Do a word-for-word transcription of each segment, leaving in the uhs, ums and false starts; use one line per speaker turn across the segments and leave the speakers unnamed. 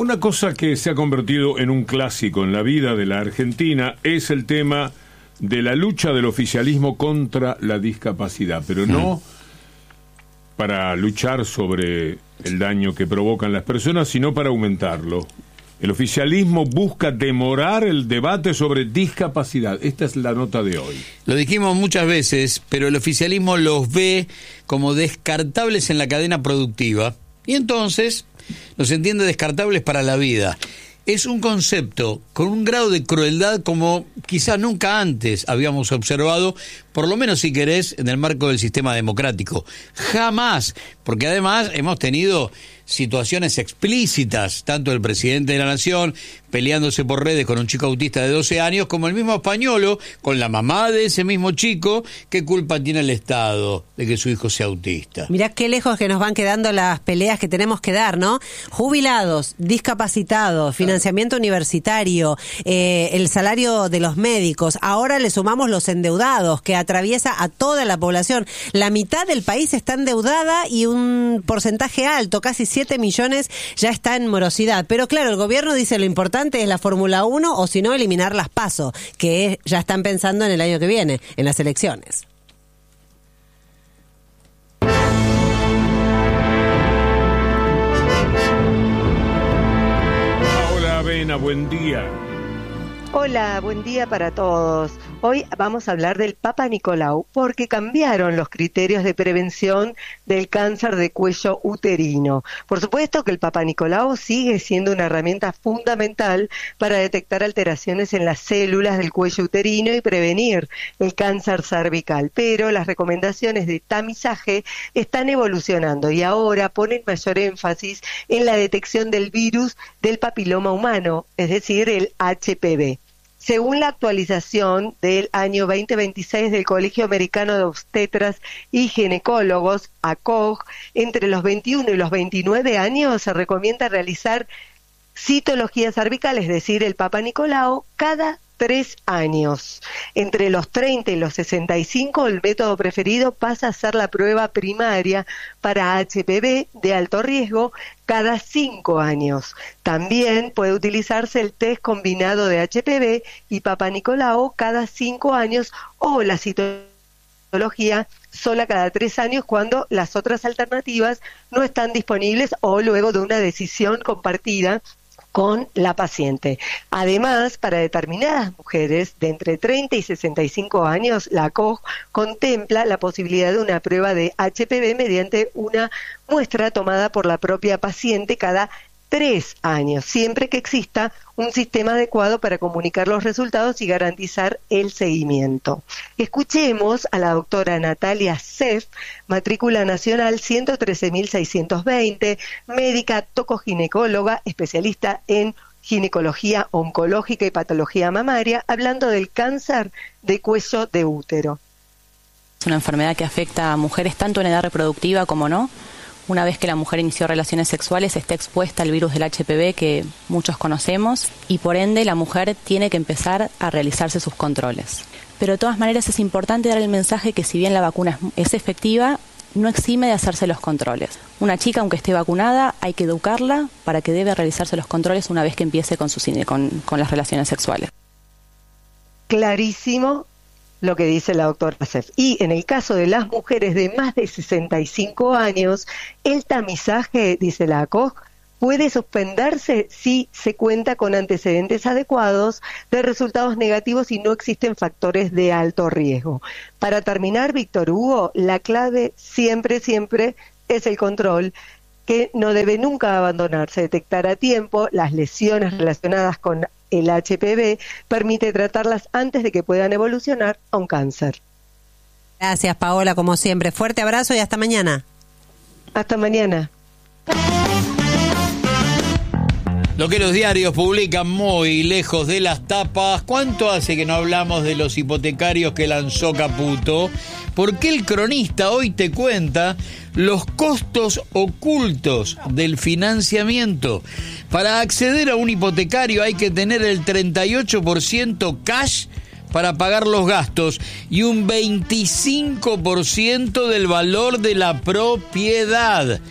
Una cosa que se ha convertido en un clásico en la vida de la Argentina es el tema de la lucha del oficialismo contra la discapacidad, pero no para luchar sobre el daño que provocan las personas, sino para aumentarlo. El oficialismo busca demorar el debate sobre discapacidad. Esta es la nota de hoy.
Lo dijimos muchas veces, pero el oficialismo los ve como descartables en la cadena productiva y entonces los entiende descartables para la vida. Es un concepto con un grado de crueldad como quizá nunca antes habíamos observado, por lo menos si querés, en el marco del sistema democrático. Jamás, porque además hemos tenido situaciones explícitas, tanto el presidente de la Nación peleándose por redes con un chico autista de doce años, como el mismo Españolo con la mamá de ese mismo chico. ¿Qué culpa tiene el Estado de que su hijo sea autista?
Mirá qué lejos que nos van quedando las peleas que tenemos que dar, ¿no? Jubilados, discapacitados, financiamiento universitario, eh, el salario de los médicos, ahora le sumamos los endeudados, que atraviesa a toda la población. La mitad del país está endeudada y un porcentaje alto, casi siete millones, ya está en morosidad. Pero claro, el gobierno dice lo importante es la Fórmula uno o si no eliminar las PASO, que ya están pensando en el año que viene, en las elecciones.
Hola, Avena, buen día.
Hola, buen día para todos. Hoy vamos a hablar del Papa Nicolau porque cambiaron los criterios de prevención del cáncer de cuello uterino. Por supuesto que el Papa Nicolau sigue siendo una herramienta fundamental para detectar alteraciones en las células del cuello uterino y prevenir el cáncer cervical, pero las recomendaciones de tamizaje están evolucionando y ahora ponen mayor énfasis en la detección del virus del papiloma humano, es decir, el H P V. Según la actualización del año veinte veintiséis del Colegio Americano de Obstetras y Ginecólogos, A C O G, entre los veintiuno y los veintinueve años se recomienda realizar citología cervical, es decir, el Papa Nicolau, cada tres años. Entre los treinta y los sesenta y cinco, el método preferido pasa a ser la prueba primaria para H P V de alto riesgo cada cinco años. También puede utilizarse el test combinado de H P V y Papa Nicolau cada cinco años o la citología sola cada tres años cuando las otras alternativas no están disponibles o luego de una decisión compartida con la paciente. Además, para determinadas mujeres de entre treinta y sesenta y cinco años, la C O G contempla la posibilidad de una prueba de H P V mediante una muestra tomada por la propia paciente cada tres años, siempre que exista un sistema adecuado para comunicar los resultados y garantizar el seguimiento. Escuchemos a la doctora Natalia Seff, matrícula nacional ciento trece mil seiscientos veinte, médica tocoginecóloga, especialista en ginecología oncológica y patología mamaria, hablando del cáncer de cuello de útero.
Es una enfermedad que afecta a mujeres tanto en edad reproductiva como no. Una vez que la mujer inició relaciones sexuales, está expuesta al virus del H P V que muchos conocemos y por ende la mujer tiene que empezar a realizarse sus controles. Pero de todas maneras es importante dar el mensaje que si bien la vacuna es efectiva, no exime de hacerse los controles. Una chica, aunque esté vacunada, hay que educarla para que debe realizarse los controles una vez que empiece con, sus, con, con las relaciones sexuales.
Clarísimo lo que dice la doctora Seff. Y en el caso de las mujeres de más de sesenta y cinco años, el tamizaje, dice la A C O G, puede suspenderse si se cuenta con antecedentes adecuados de resultados negativos y no existen factores de alto riesgo. Para terminar, Víctor Hugo, la clave siempre, siempre es el control, que no debe nunca abandonarse. Detectar a tiempo las lesiones relacionadas con el H P V permite tratarlas antes de que puedan evolucionar a un cáncer.
Gracias, Paola, como siempre. Fuerte abrazo y hasta mañana.
Hasta mañana.
Lo que los diarios publican muy lejos de las tapas. ¿Cuánto hace que no hablamos de los hipotecarios que lanzó Caputo? ¿Por qué el Cronista hoy te cuenta los costos ocultos del financiamiento? Para acceder a un hipotecario hay que tener el treinta y ocho por ciento cash para pagar los gastos y un veinticinco por ciento del valor de la propiedad.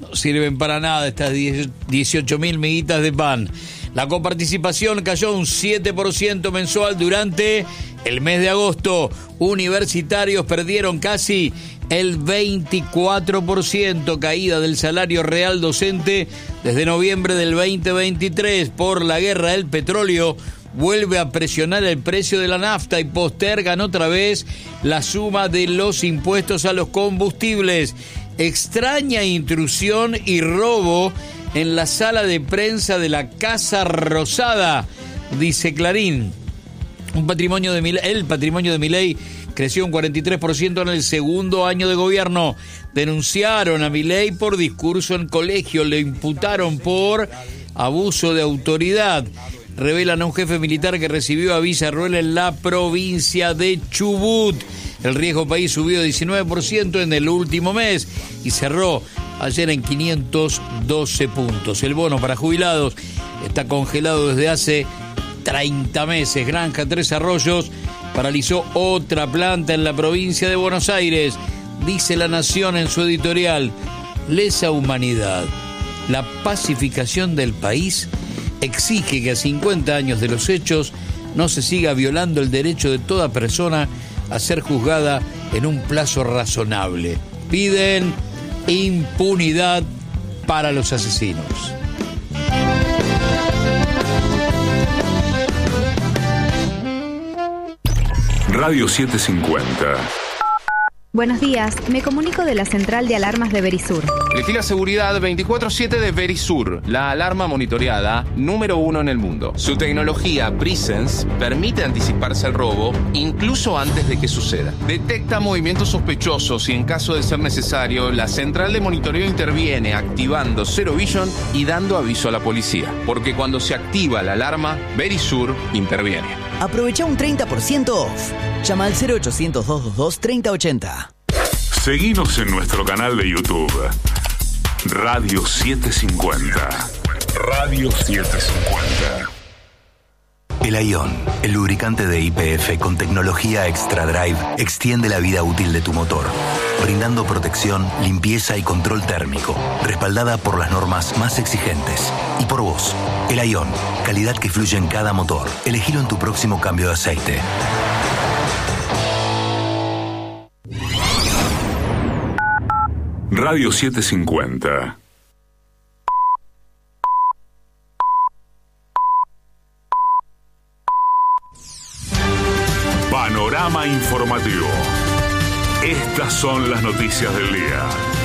No sirven para nada estas dieciocho mil miguitas de pan. La coparticipación cayó un siete por ciento mensual durante el mes de agosto. Universitarios perdieron casi el veinticuatro por ciento, caída del salario real docente desde noviembre del veinte veintitrés por la guerra del petróleo. Vuelve a presionar el precio de la nafta y postergan otra vez la suma de los impuestos a los combustibles. Extraña intrusión y robo en la sala de prensa de la Casa Rosada, dice Clarín. Un patrimonio de Milei, el patrimonio de Milei creció un cuarenta y tres por ciento en el segundo año de gobierno. Denunciaron a Milei por discurso en colegio, le imputaron por abuso de autoridad. Revelan a un jefe militar que recibió a Villarruel en la provincia de Chubut. El riesgo país subió diecinueve por ciento en el último mes y cerró ayer en quinientos doce puntos. El bono para jubilados está congelado desde hace treinta meses. Granja Tres Arroyos paralizó otra planta en la provincia de Buenos Aires. Dice La Nación en su editorial: lesa humanidad. La pacificación del país exige que a cincuenta años de los hechos no se siga violando el derecho de toda persona a ser juzgada en un plazo razonable. Piden impunidad para los asesinos.
Radio setecientos cincuenta.
Buenos días, me comunico de la central de alarmas de Verisur.
Elegí la seguridad veinticuatro siete de Verisur, la alarma monitoreada número uno en el mundo. Su tecnología Presence permite anticiparse al robo incluso antes de que suceda. Detecta movimientos sospechosos y en caso de ser necesario, la central de monitoreo interviene activando Zero Vision y dando aviso a la policía. Porque cuando se activa la alarma, Verisur interviene.
Aprovecha un treinta por ciento off. Llama al cero ochocientos, doscientos veintidós, treinta ochenta.
Seguinos en nuestro canal de YouTube. Radio setecientos cincuenta. Radio setecientos cincuenta.
El Aion, el lubricante de Y P F con tecnología Extra Drive, extiende la vida útil de tu motor, brindando protección, limpieza y control térmico, respaldada por las normas más exigentes. Y por vos, el Aion, calidad que fluye en cada motor. Elegilo en tu próximo cambio de aceite.
Radio setecientos cincuenta. Panorama informativo. Estas son las noticias del día.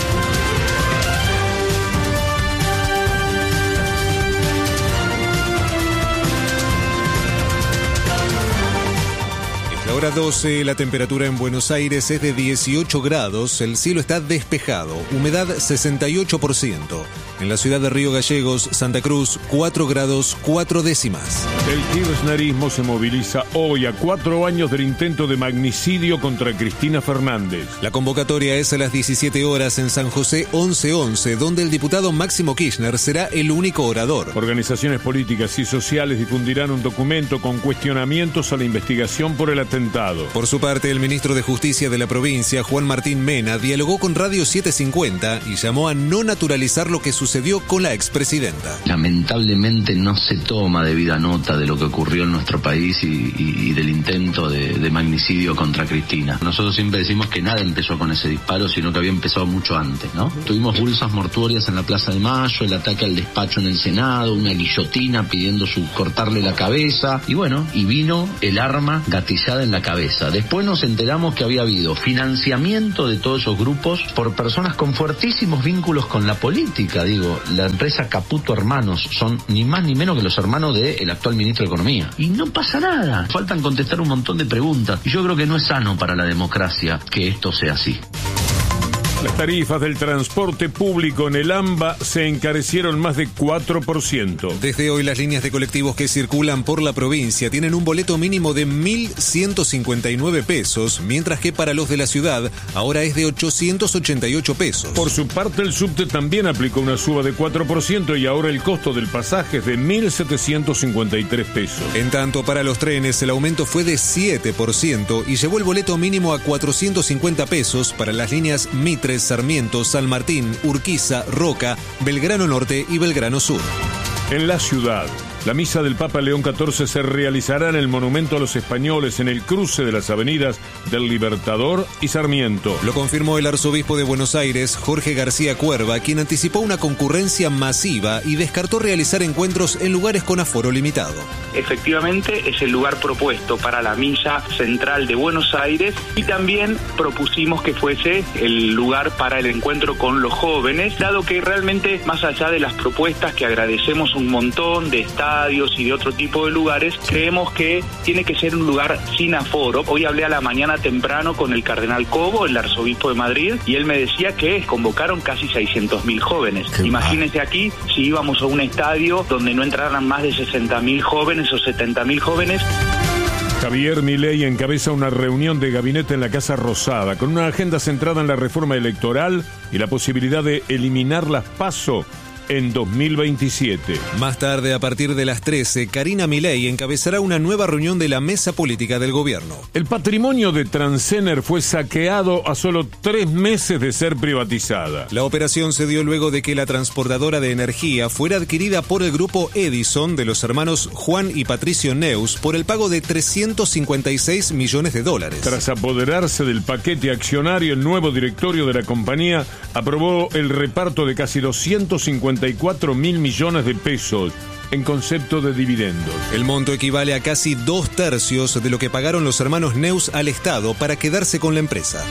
La hora doce, la temperatura en Buenos Aires es de dieciocho grados, el cielo está despejado, humedad sesenta y ocho por ciento. En la ciudad de Río Gallegos, Santa Cruz, cuatro grados cuatro décimas.
El kirchnerismo se moviliza hoy a cuatro años del intento de magnicidio contra Cristina Fernández.
La convocatoria es a las diecisiete horas en San José once once, donde el diputado Máximo Kirchner será el único orador.
Organizaciones políticas y sociales difundirán un documento con cuestionamientos a la investigación por el atentado.
Por su parte, el ministro de Justicia de la provincia, Juan Martín Mena, dialogó con Radio setecientos cincuenta y llamó a no naturalizar lo que sucedió con la expresidenta.
Lamentablemente no se toma debida nota de lo que ocurrió en nuestro país y, y, y del intento de, de magnicidio contra Cristina. Nosotros siempre decimos que nada empezó con ese disparo, sino que había empezado mucho antes, ¿no? Tuvimos bolsas mortuorias en la Plaza de Mayo, el ataque al despacho en el Senado, una guillotina pidiendo su cortarle la cabeza, y bueno, y vino el arma gatillada en la cabeza. Después nos enteramos que había habido financiamiento de todos esos grupos por personas con fuertísimos vínculos con la política. Digo, la empresa Caputo Hermanos son ni más ni menos que los hermanos del actual ministro de Economía. Y no pasa nada. Faltan contestar un montón de preguntas. Y yo creo que no es sano para la democracia que esto sea así.
Las tarifas del transporte público en el AMBA se encarecieron más de cuatro por ciento.
Desde hoy las líneas de colectivos que circulan por la provincia tienen un boleto mínimo de mil ciento cincuenta y nueve pesos, mientras que para los de la ciudad ahora es de ochocientos ochenta y ocho pesos.
Por su parte, el subte también aplicó una suba de cuatro por ciento y ahora el costo del pasaje es de mil setecientos cincuenta y tres pesos.
En tanto, para los trenes el aumento fue de siete por ciento y llevó el boleto mínimo a cuatrocientos cincuenta pesos para las líneas Mitre, Flores, Sarmiento, San Martín, Urquiza, Roca, Belgrano Norte y Belgrano Sur.
En la ciudad, la misa del Papa León catorce se realizará en el Monumento a los Españoles, en el cruce de las avenidas del Libertador y Sarmiento.
Lo confirmó el arzobispo de Buenos Aires, Jorge García Cuerva, quien anticipó una concurrencia masiva y descartó realizar encuentros en lugares con aforo limitado.
Efectivamente, es el lugar propuesto para la misa central de Buenos Aires y también propusimos que fuese el lugar para el encuentro con los jóvenes, dado que realmente, más allá de las propuestas que agradecemos un montón de estados y de otro tipo de lugares, creemos que tiene que ser un lugar sin aforo. Hoy hablé a la mañana temprano con el cardenal Cobo, el arzobispo de Madrid, y él me decía que convocaron casi seiscientos mil jóvenes. Qué Imagínense mal. Aquí, si íbamos a un estadio donde no entraran más de sesenta mil jóvenes o setenta mil jóvenes.
Javier Milei encabeza una reunión de gabinete en la Casa Rosada con una agenda centrada en la reforma electoral y la posibilidad de eliminar las PASO en dos mil veintisiete.
Más tarde, a partir de las trece, Karina Milei encabezará una nueva reunión de la mesa política del gobierno.
El patrimonio de Transener fue saqueado a solo tres meses de ser privatizada.
La operación se dio luego de que la transportadora de energía fuera adquirida por el grupo Edison de los hermanos Juan y Patricio Neus por el pago de trescientos cincuenta y seis millones de dólares.
Tras apoderarse del paquete accionario, el nuevo directorio de la compañía aprobó el reparto de casi doscientos cincuenta y cuatro mil millones de pesos en concepto de dividendos.
El monto equivale a casi dos tercios de lo que pagaron los hermanos Neus al Estado para quedarse con la empresa.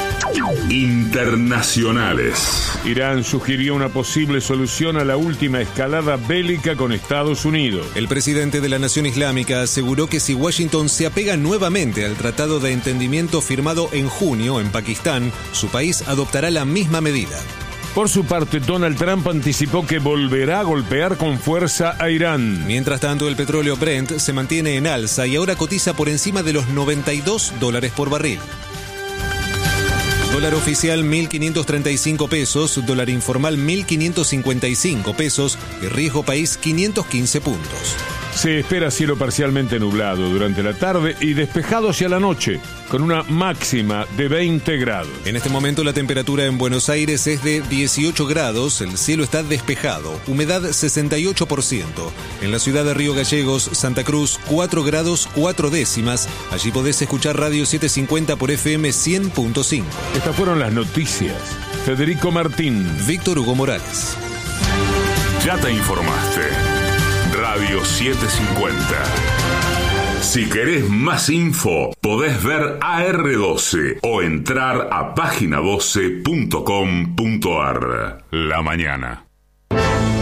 Internacionales.
Irán sugirió una posible solución a la última escalada bélica con Estados Unidos.
El presidente de la Nación Islámica aseguró que si Washington se apega nuevamente al Tratado de Entendimiento firmado en junio en Pakistán, su país adoptará la misma medida.
Por su parte, Donald Trump anticipó que volverá a golpear con fuerza a Irán.
Mientras tanto, el petróleo Brent se mantiene en alza y ahora cotiza por encima de los noventa y dos dólares por barril. Dólar oficial mil quinientos treinta y cinco pesos, dólar informal mil quinientos cincuenta y cinco pesos y riesgo país quinientos quince puntos.
Se espera cielo parcialmente nublado durante la tarde y despejado hacia la noche, con una máxima de veinte grados.
En este momento la temperatura en Buenos Aires es de dieciocho grados, el cielo está despejado, humedad sesenta y ocho por ciento. En la ciudad de Río Gallegos, Santa Cruz, cuatro grados cuatro décimas. Allí podés escuchar Radio setecientos cincuenta por F M cien punto cinco.
Estas fueron las noticias. Federico Martín.
Víctor Hugo Morales.
Ya te informaste. Radio setecientos cincuenta. Si querés más info, podés ver A R doce o entrar a página doce punto com punto ar. La mañana.